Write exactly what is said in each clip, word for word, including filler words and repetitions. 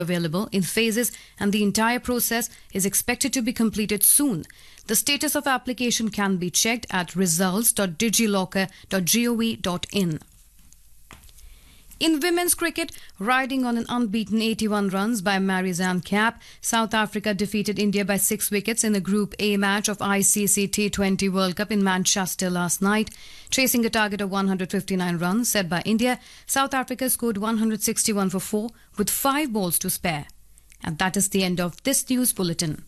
available in phases and the entire process is expected to be completed soon. The status of application can be checked at results dot digilocker dot gov dot in. In women's cricket, riding on an unbeaten eighty-one runs by Marizanne Kapp, South Africa defeated India by six wickets in the Group A match of I C C T twenty World Cup in Manchester last night. Chasing a target of one hundred fifty-nine runs set by India, South Africa scored one hundred sixty-one for four with five balls to spare. And that is the end of this news bulletin.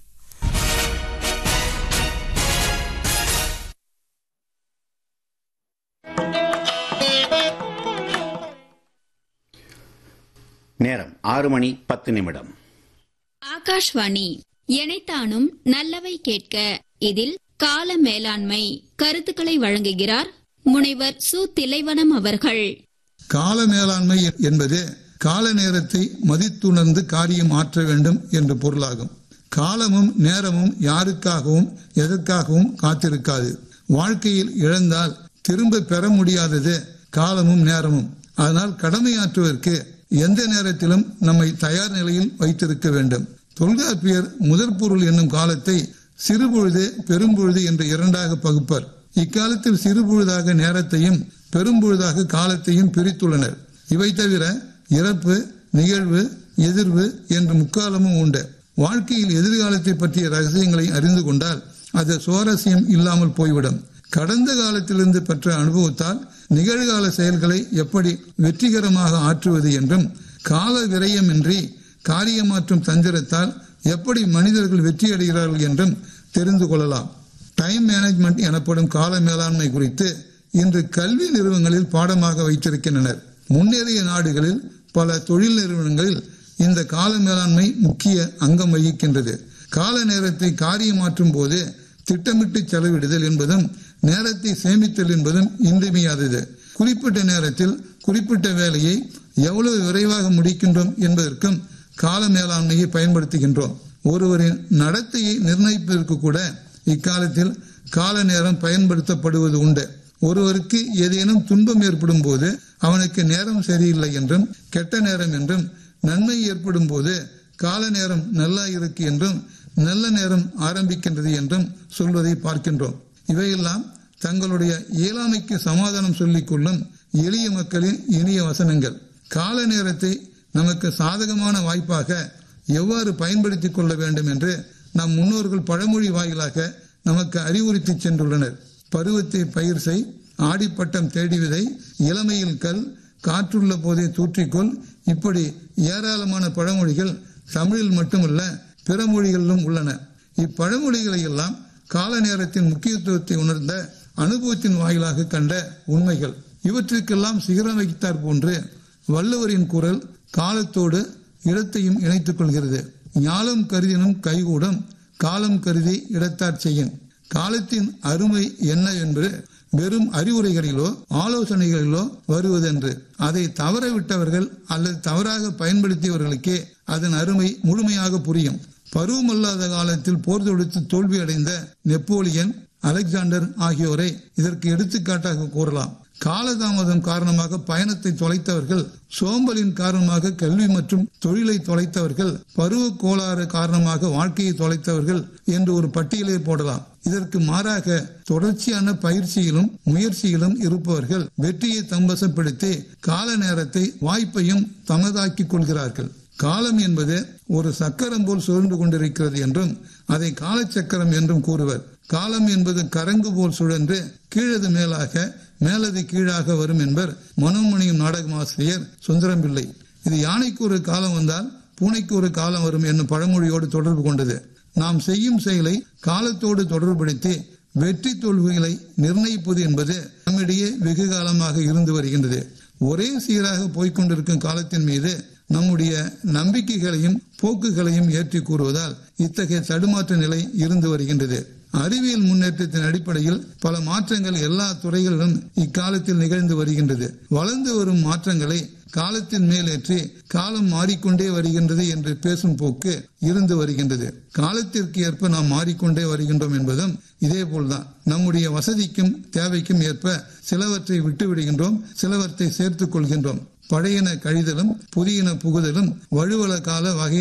நேரம் ஆறு மணி பத்து நிமிடம். ஆகாஷ்வாணி எனைத்தானும் நல்லவை கேட்க. இதில் கால மேலாண்மை கருத்துக்களை வழங்குகிறார் முனைவர் சு திலைவனம் அவர்கள். கால மேலாண்மை என்பது கால நேரத்தை மதித்துணர்ந்து காரியம் ஆற்ற வேண்டும் என்று பொருளாகும். காலமும் நேரமும் யாருக்காகவும் எதற்காகவும் காத்திருக்காது. வாழ்க்கையில் இழந்தால் திரும்ப பெற முடியாதது காலமும் நேரமும். அதனால் கடமையாற்றுவதற்கு எந்த நேரத்திலும் நம்மை தயார் நிலையில் வைத்திருக்க வேண்டும். தொல்காப்பியர் முதற் பொருள் என்னும் காலத்தை சிறுபொழுது பெரும்பொழுது என்று இரண்டாக பகுப்பர். இக்காலத்தில் சிறுபொழுதாக நேரத்தையும் பெரும்பொழுதாக காலத்தையும் பிரித்துள்ளனர். இவை தவிர இறப்பு, நிகழ்வு, எதிர்வு என்று முக்காலமும் உண்டு. வாழ்க்கையில் எதிர்காலத்தை பற்றிய ரகசியங்களை அறிந்து கொண்டால் அது சுவாரஸ்யம் இல்லாமல் போய்விடும். கடந்த காலத்திலிருந்து பெற்ற அனுபவத்தால் நிகழ்கால செயல்களை எப்படி வெற்றிகரமாக ஆற்றுவது என்றும், கால விரயமின்றி காரியமாற்றும் தந்திரத்தால் எப்படி மனிதர்கள் வெற்றியடைகிறார்கள் என்றும் தெரிந்து கொள்ளலாம். டைம் மேனேஜ்மெண்ட் எனப்படும் கால மேலாண்மை குறித்து இன்று கல்வி நிறுவனங்களில் பாடமாக வைத்திருக்கின்றனர். முன்னேறிய நாடுகளில் பல தொழில் நிறுவனங்களில் இந்த கால மேலாண்மை முக்கிய அங்கம் வகிக்கின்றது. கால நேரத்தை காரியமாற்றும் போது திட்டமிட்டு செலவிடுதல் என்பதும் நேரத்தை சேமித்தல் என்பதும் இன்றியமையாதது. குறிப்பிட்ட நேரத்தில் குறிப்பிட்ட வேலையை எவ்வளவு விரைவாக முடிக்கின்றோம் என்பதற்கும் கால மேலாண்மையை பயன்படுத்துகின்றோம். ஒருவரின் நடத்தையை நிர்ணயிப்பதற்கு கூட இக்காலத்தில் கால நேரம் பயன்படுத்தப்படுவது உண்டு. ஒருவருக்கு ஏதேனும் துன்பம் ஏற்படும் போது அவனுக்கு நேரம் சரியில்லை என்றும், கெட்ட நேரம் என்றும், நன்மை ஏற்படும் போது கால நேரம் நல்லா இருக்கு என்றும், நல்ல நேரம் ஆரம்பிக்கின்றது என்றும் சொல்வதை பார்க்கின்றோம். இவையெல்லாம் தங்களுடைய இயலாமைக்கு சமாதானம் சொல்லிக் கொள்ளும் எளிய மக்களின் இனிய வசனங்கள். கால நேரத்தை நமக்கு சாதகமான வாய்ப்பாக எவ்வாறு பயன்படுத்திக் கொள்ள வேண்டும் என்று நம் முன்னோர்கள் பழமொழி வாயிலாக நமக்கு அறிவுறுத்தி சென்றுள்ளனர். பருவத்தை பயிர் செய், ஆடிப்பட்டம் தேடி விதை, இளமையில் கல், காற்றுள்ள போதே தூற்றிக்கொள், இப்படி ஏராளமான பழமொழிகள் தமிழில் மட்டுமல்ல பிற மொழிகளிலும் உள்ளன. இப்பழமொழிகளை எல்லாம் கால நேரத்தின் முக்கியத்துவத்தை உணர்ந்த அனுபவத்தின் வாயிலாக கண்ட உண்மைகள். இவற்றிற்கெல்லாம் சிகரம் வைத்தார் போன்று வள்ளுவரின் குரல் காலத்தோடு இடத்தையும் இணைத்துக் கொள்கிறது. ஞாலம் கருதினும் கைகூடும், காலம் கருதி இடத்தார் செய்யும். காலத்தின் அருமை என்ன என்று வெறும் அறிவுரைகளிலோ ஆலோசனைகளிலோ வருவதென்று. அதை தவற விட்டவர்கள் அல்லது தவறாக பயன்படுத்தியவர்களுக்கே அதன் அருமை முழுமையாக புரியும். பருவமல்லாத காலத்தில் போர் தொடுத்து தோல்வி அடைந்த நெப்போலியன், அலெக்சாண்டர் ஆகியோரை இதற்கு எடுத்துக்காட்டாக கூறலாம். காலதாமதம் காரணமாக பயணத்தை தொலைத்தவர்கள், சோம்பலின் காரணமாக கல்வி மற்றும் தொழிலை தொலைத்தவர்கள், பருவ கோளாறு காரணமாக வாழ்க்கையை தொலைத்தவர்கள் என்று ஒரு பட்டியலை போடலாம். இதற்கு மாறாக தொடர்ச்சியான பயிற்சியிலும் முயற்சியிலும் இருப்பவர்கள் வெற்றியை தம்பசப்படுத்தி கால நேரத்தை வாய்ப்பையும் தமதாக்கிக் கொள்கிறார்கள். காலம் என்பது ஒரு சக்கரம் போல் சுழன்று கொண்டிருக்கிறது என்றும் அதை காலச்சக்கரம் என்றும் கூறுவர். காலம் என்பது கரங்கு போல் சுழன்று கீழது மேலாக மேலது கீழாக வரும் என்பர் மனோமணியும் நாடகமாசிரியர் சுந்தரம் பிள்ளை. இது யானைக்கு ஒரு காலம் வந்தால் பூனைக்கு ஒரு காலம் வரும் என்னும் பழமொழியோடு தொடர்பு கொண்டது. நாம் செய்யும் செயலை காலத்தோடு தொடர்புபடுத்தி வெற்றி தோல்விகளை நிர்ணயிப்பது என்பது நம்மிடையே வெகு காலமாக இருந்து வருகின்றது. ஒரே சீராக போய்கொண்டிருக்கும் காலத்தின் மீது நம்முடைய நம்பிக்கைகளையும் போக்குகளையும் ஏற்றி கூறுவதால் இத்தகைய தடுமாற்ற நிலை இருந்து வருகின்றது. அறிவியல் முன்னேற்றத்தின் அடிப்படையில் பல மாற்றங்கள் எல்லா துறைகளிலும் இக்காலத்தில் நிகழ்ந்து வருகின்றது. வளர்ந்து வரும் மாற்றங்களை காலத்தின் மேலேற்றி காலம் மாறிக்கொண்டே வருகின்றது என்று பேசும் போக்கு இருந்து வருகின்றது. காலத்திற்கு ஏற்ப நாம் மாறிக்கொண்டே வருகின்றோம் என்பதும் இதே போல்தான். நம்முடைய வசதிக்கும் தேவைக்கும் ஏற்ப சிலவற்றை விட்டு விடுகின்றோம், சிலவற்றை சேர்த்துக் கொள்கின்றோம். பழையன கழிதலும் புதியன புகுதலும் வழுவல கால வகை